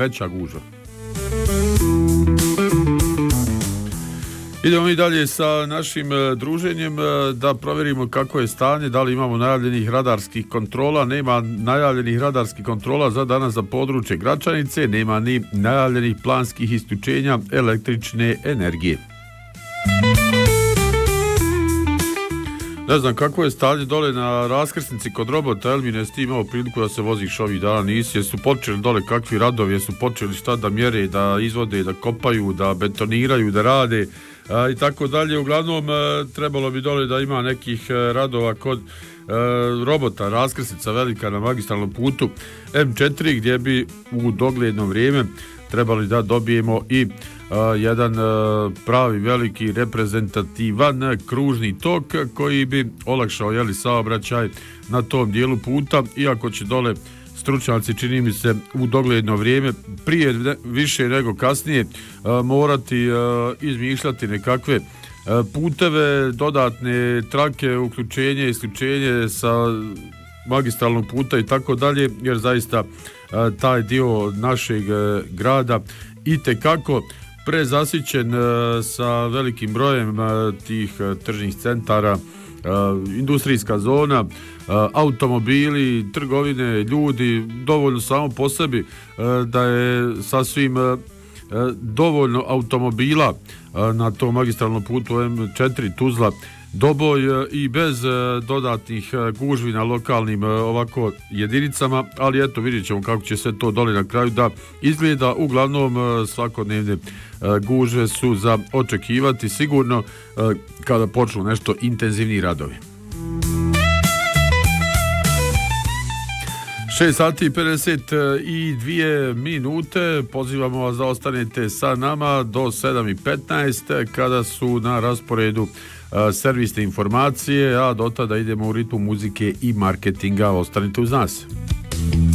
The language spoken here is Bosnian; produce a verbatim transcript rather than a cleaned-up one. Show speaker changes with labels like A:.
A: veća gužva. Idemo mi dalje sa našim druženjem da provjerimo kako je stanje, da li imamo najavljenih radarskih kontrola. Nema najavljenih radarskih kontrola za danas za područje Gračanice, nema ni najavljenih planskih isključenja električne energije. Ne znam kako je stanje dole na raskrsnici kod robota, jel mi ne sti imao priliku da se voziš ovih dana, nisi, jesu počeli dole kakvi radovi, jesu počeli šta da mjere, da izvode, da kopaju, da betoniraju, da rade a, i tako dalje. Uglavnom a, trebalo bi dole da ima nekih a, radova kod a, robota, raskrsnica velika na magistralnom putu em četiri gdje bi u dogledno vrijeme trebali da dobijemo i Uh, jedan uh, pravi veliki reprezentativan kružni tok koji bi olakšao jeli, saobraćaj na tom dijelu puta, iako će dole stručnjaci, čini mi se, u dogledno vrijeme prije ne, više nego kasnije uh, morati uh, izmišljati nekakve uh, puteve, dodatne trake, uključenje, isključenje sa magistralnog puta i tako dalje, jer zaista uh, taj dio našeg uh, grada itekako prezasićen uh, sa velikim brojem uh, tih uh, tržnih centara, uh, industrijska zona, uh, automobili, trgovine, ljudi, dovoljno samo po sebi uh, da je sasvim uh, dovoljno automobila uh, na tom magistralnom putu em četiri Tuzla Doboj i bez dodatnih gužvi na lokalnim ovako jedinicama, ali eto vidjet ćemo kako će sve to dole na kraju da izgleda. Uglavnom svakodnevne gužve su za očekivati sigurno kada počnu nešto intenzivniji radovi. šest sati i pedeset dvije minute, pozivamo vas da ostanete sa nama do sedam i petnaest kada su na rasporedu servisne informacije, a do tada idemo u ritmu muzike i marketinga. Ostanite uz nas.